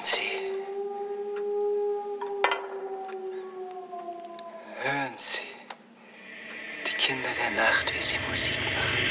Sie. Hören Sie. Die Kinder der Nacht, wie sie Musik machen.